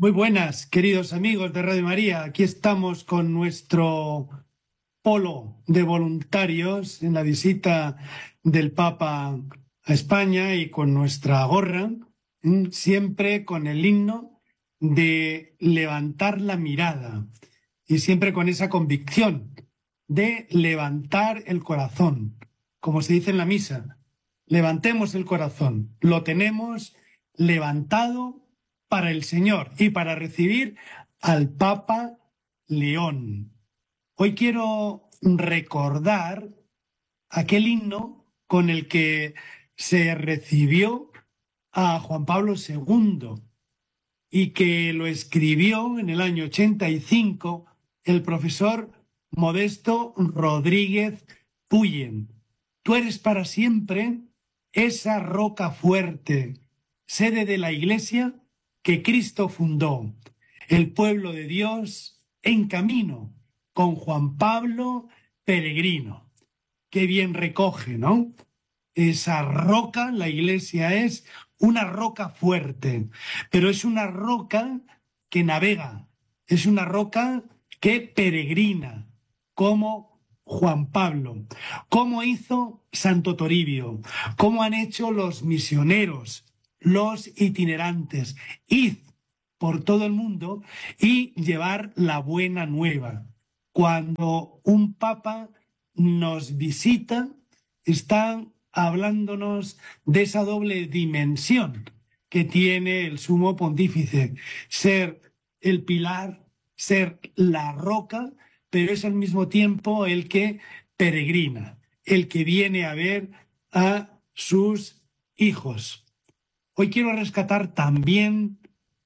Muy buenas, queridos amigos de Radio María. Aquí estamos con nuestro polo de voluntarios en la visita del Papa a España y con nuestra gorra, siempre con el himno de levantar la mirada y siempre con esa convicción de levantar el corazón, como se dice en la misa. Levantemos el corazón, lo tenemos levantado para el Señor y para recibir al Papa León. Hoy quiero recordar aquel himno con el que se recibió a Juan Pablo II y que lo escribió en el año 85 el profesor Modesto Rodríguez Puyen. Tú eres para siempre esa roca fuerte, sede de la Iglesia que Cristo fundó, el pueblo de Dios en camino, con Juan Pablo peregrino. Qué bien recoge, ¿no? Esa roca, la Iglesia es una roca fuerte, pero es una roca que navega, es una roca que peregrina, como Juan Pablo, como hizo Santo Toribio, como han hecho los misioneros, los itinerantes. Id por todo el mundo y llevar la buena nueva. Cuando un papa nos visita, está hablándonos de esa doble dimensión que tiene el sumo pontífice, ser el pilar, ser la roca, pero es al mismo tiempo el que peregrina, el que viene a ver a sus hijos. Hoy quiero rescatar también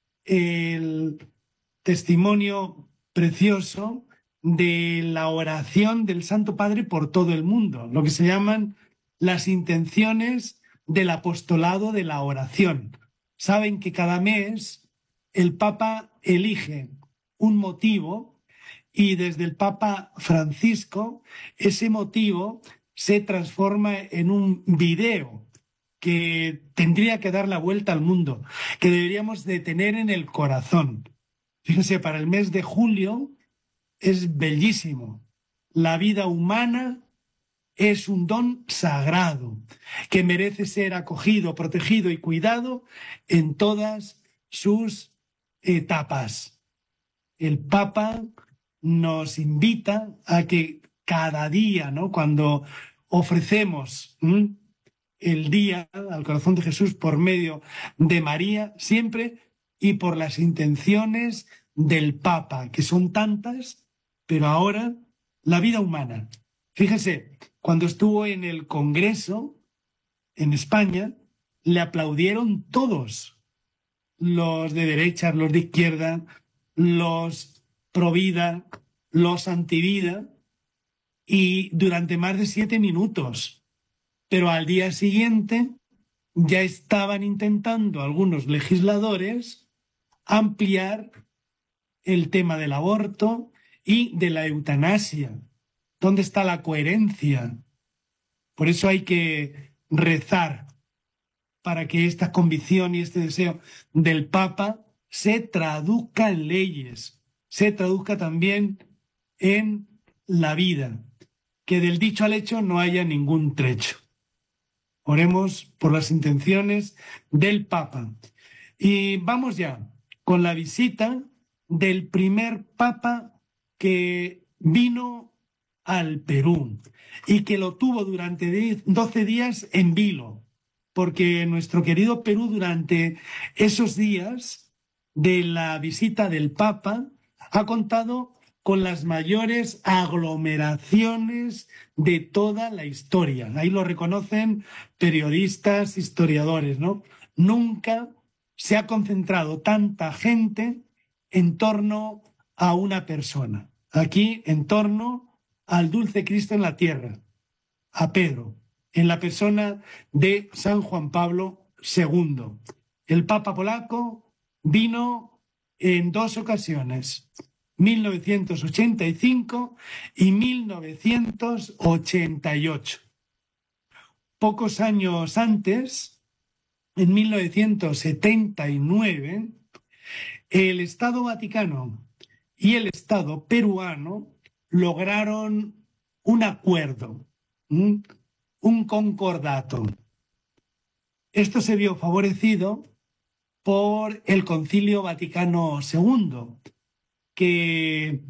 el testimonio precioso de la oración del Santo Padre por todo el mundo, lo que se llaman las intenciones del apostolado de la oración. Saben que cada mes el Papa elige un motivo y desde el Papa Francisco ese motivo se transforma en un video que tendría que dar la vuelta al mundo, que deberíamos de tener en el corazón. Fíjense, para el mes de julio es bellísimo. La vida humana es un don sagrado que merece ser acogido, protegido y cuidado en todas sus etapas. El Papa nos invita a que cada día, ¿no?, cuando ofrecemos el día al corazón de Jesús por medio de María, siempre y por las intenciones del Papa, que son tantas, pero ahora la vida humana. Fíjese, cuando estuvo en el Congreso en España, le aplaudieron todos, los de derecha, los de izquierda, los pro vida, los antivida, y durante más de 7 minutos. Pero al día siguiente ya estaban intentando algunos legisladores ampliar el tema del aborto y de la eutanasia. ¿Dónde está la coherencia? Por eso hay que rezar para que esta convicción y este deseo del Papa se traduzca en leyes, se traduzca también en la vida, que del dicho al hecho no haya ningún trecho. Oremos por las intenciones del Papa. Y vamos ya con la visita del primer Papa que vino al Perú y que lo tuvo durante 12 días en vilo, porque nuestro querido Perú durante esos días de la visita del Papa ha contado con las mayores aglomeraciones de toda la historia. Ahí lo reconocen periodistas, historiadores, ¿no? Nunca se ha concentrado tanta gente en torno a una persona. Aquí, en torno al dulce Cristo en la tierra, a Pedro, en la persona de San Juan Pablo II. El Papa polaco vino en 2 ocasiones, 1985 y 1988. Pocos años antes, en 1979, El Estado Vaticano y el Estado peruano lograron un acuerdo, un concordato. Esto se vio favorecido por el Concilio Vaticano II, que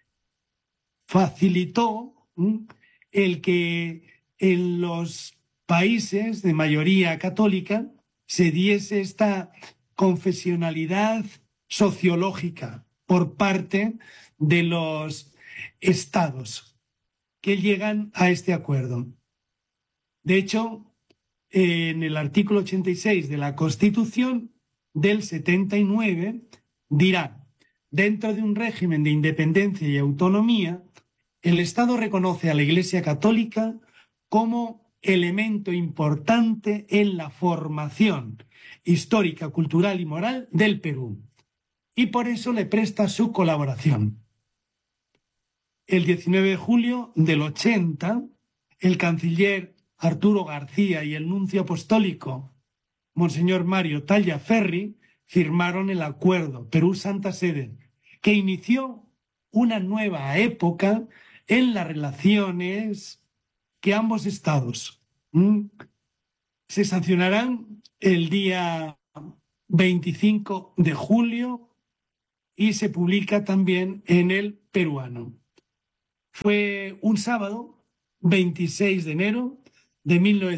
facilitó el que en los países de mayoría católica se diese esta confesionalidad sociológica por parte de los estados que llegan a este acuerdo. De hecho, en el artículo 86 de la Constitución del 79 dirá: dentro de un régimen de independencia y autonomía, el Estado reconoce a la Iglesia Católica como elemento importante en la formación histórica, cultural y moral del Perú, y por eso le presta su colaboración. El 19 de julio del 80, el canciller Arturo García y el nuncio apostólico, Monseñor Mario Tallaferri, firmaron el acuerdo Perú-Santa Sede, que inició una nueva época en las relaciones que ambos estados se sancionarán el día 25 de julio y se publica también en el peruano. Fue un sábado, 26 de enero de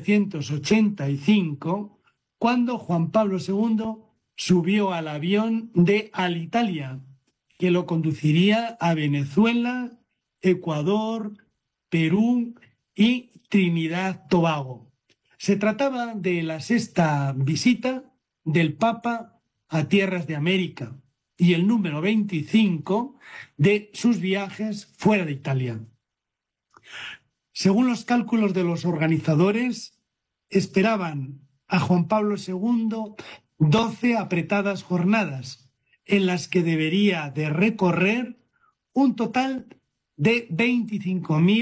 1985, cuando Juan Pablo II subió al avión de Alitalia, que lo conduciría a Venezuela, Ecuador, Perú y Trinidad-Tobago. Se trataba de la sexta visita del Papa a tierras de América y el número 25 de sus viajes fuera de Italia. Según los cálculos de los organizadores, esperaban a Juan Pablo II 12 apretadas jornadas en las que debería de recorrer un total de 25.000